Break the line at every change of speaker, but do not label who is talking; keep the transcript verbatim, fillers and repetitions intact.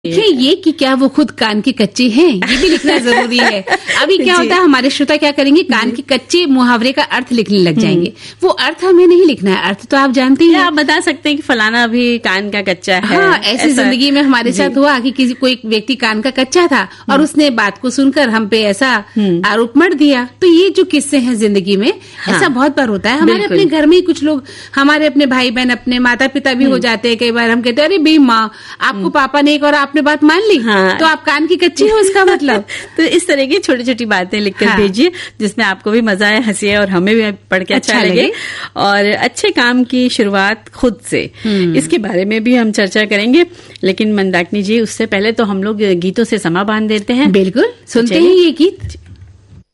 देखिए ये कि क्या वो खुद कान के कच्चे हैं, ये भी लिखना जरूरी है। अभी क्या होता है, हमारे श्रोता क्या करेंगे, कान के कच्चे मुहावरे का अर्थ लिखने लग जाएंगे। वो अर्थ हमें नहीं लिखना है, अर्थ तो आप जानते हैं।
आप बता सकते हैं कि फलाना अभी कान का कच्चा है।
हाँ, ऐसी जिंदगी में हमारे साथ हुआ कि किसी कोई व्यक्ति कान का कच्चा था और उसने बात को सुनकर हम पे ऐसा आरोप मढ़ दिया। तो ये जो किस्से हैं जिंदगी में, हाँ, ऐसा बहुत बार होता है। हमारे अपने घर में ही कुछ लोग, हमारे अपने भाई बहन, अपने माता पिता भी हो जाते हैं। कई बार हम कहते हैं अरे बे माँ, आपको पापा ने एक और आपने बात मान ली, हाँ, तो आप कान की कच्ची हो उसका मतलब।
तो इस तरह की छोटी छोटी बातें लिखकर हाँ, भेजिए जिसमें आपको भी मजा आए, हंसी है और हमें भी पढ़ के अच्छा, अच्छा लगे। और अच्छे काम की शुरुआत खुद से, इसके बारे में भी हम चर्चा करेंगे। लेकिन मंदाकिनी जी, उससे पहले तो हम लोग गीतों से समा बांध देते हैं।
बिल्कुल, सुनते हैं ये गीत।